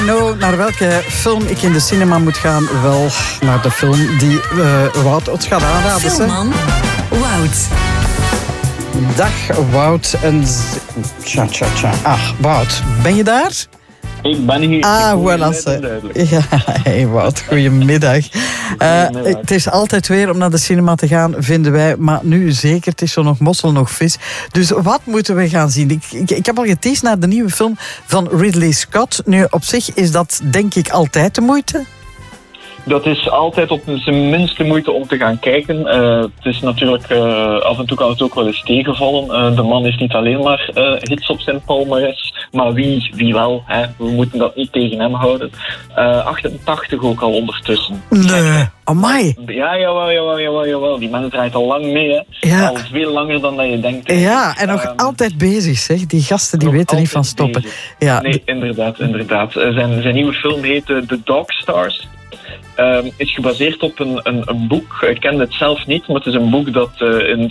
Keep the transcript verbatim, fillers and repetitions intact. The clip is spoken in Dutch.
Nou, naar welke film ik in de cinema moet gaan? Wel, naar de film die uh, Wout ons gaat aanraden. Filmman Wout. Dag Wout. En... Tja, tja, tja. Ah, Wout, ben je daar? Ik ben hier. Ah, voilà. Ja, hey Wout, goedemiddag. Uh, het is altijd weer om naar de cinema te gaan, vinden wij. Maar nu zeker, het is zo nog mossel, nog vis. Dus wat moeten we gaan zien? Ik, ik, ik heb al geteased naar de nieuwe film van Ridley Scott. Nu, op zich is dat denk ik altijd de moeite. Dat is altijd op zijn minste moeite om te gaan kijken. Uh, het is natuurlijk, uh, af en toe kan het ook wel eens tegenvallen. Uh, de man heeft niet alleen maar uh, hits op zijn palmares, maar wie, wie wel. Hè? We moeten dat niet tegen hem houden. Uh, achtentachtig ook al ondertussen. Nee, amai. Ja, jawel, jawel, jawel, jawel. Die man draait al lang mee. Hè? Ja. Al veel langer dan dat je denkt. Ja, en nog um, altijd bezig, zeg. Die gasten die weten niet van stoppen. Ja, nee, inderdaad, inderdaad. Uh, zijn, zijn nieuwe film heet uh, The Dog Stars. Um, is gebaseerd op een, een, een boek. Ik ken het zelf niet, maar het is een boek dat uh, in